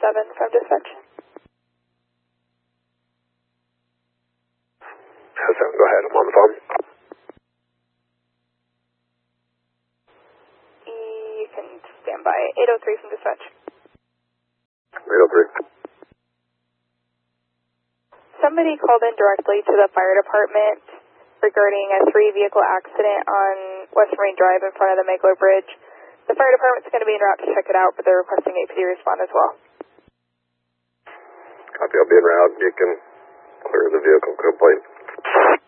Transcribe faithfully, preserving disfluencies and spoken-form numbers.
seven from dispatch. seven, go ahead, I'm on the phone. You can stand by. eight oh three from dispatch. eight oh three. Somebody called in directly to the fire department regarding a three-vehicle accident on West Marine Drive in front of the Megler Bridge. The fire department's going to be en route to check it out, but they're requesting A P D respond as well. Copy, I'll be en route. You can clear the vehicle complete.